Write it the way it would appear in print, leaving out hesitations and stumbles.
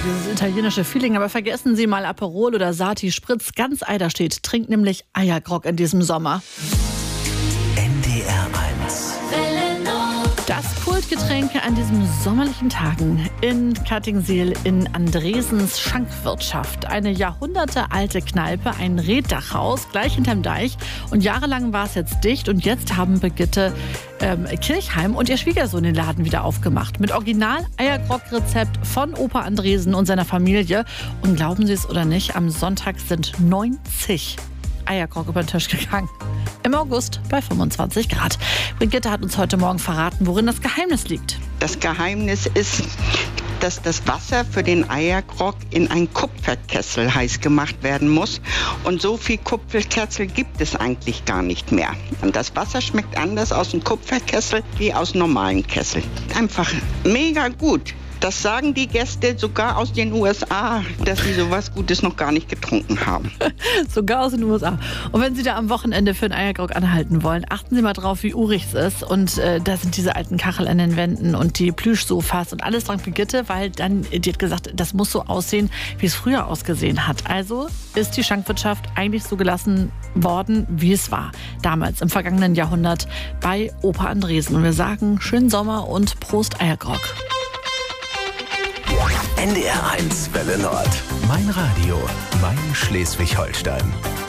dieses italienische Feeling. Aber vergessen Sie mal Aperol oder Sati Spritz. Ganz Eiderstedt trinkt nämlich Eiergrog in diesem Sommer. NDR 1. Das Kultgetränk an diesen sommerlichen Tagen in Kattingsiel in Andresens Schankwirtschaft. Eine jahrhundertealte Kneipe, ein Reddachhaus gleich hinterm Deich. Und jahrelang war es jetzt dicht. Und jetzt haben Brigitte Kirchheim und ihr Schwiegersohn den Laden wieder aufgemacht. Mit Original-Eiergrog-Rezept von Opa Andresen und seiner Familie. Und glauben Sie es oder nicht, am Sonntag sind 90 Eiergrog über den Tisch gegangen. Im August bei 25 Grad. Brigitte hat uns heute Morgen verraten, worin das Geheimnis liegt. Das Geheimnis ist, dass das Wasser für den Eiergrog in einen Kupferkessel heiß gemacht werden muss. Und so viel Kupferkessel gibt es eigentlich gar nicht mehr. Und das Wasser schmeckt anders aus dem Kupferkessel wie aus normalen Kessel. Einfach mega gut. Das sagen die Gäste sogar aus den USA, dass sie sowas Gutes noch gar nicht getrunken haben. Sogar aus den USA. Und wenn Sie da am Wochenende für einen Eiergrog anhalten wollen, achten Sie mal drauf, wie urig es ist. Und da sind diese alten Kachel an den Wänden und die Plüschsofas und alles dank Brigitte, weil dann, die hat gesagt, das muss so aussehen, wie es früher ausgesehen hat. Also ist die Schankwirtschaft eigentlich so gelassen worden, wie es war. Damals, im vergangenen Jahrhundert, bei Opa Andresen. Und wir sagen, schönen Sommer und Prost Eiergrog. NDR 1 Welle Nord. Mein Radio, mein Schleswig-Holstein.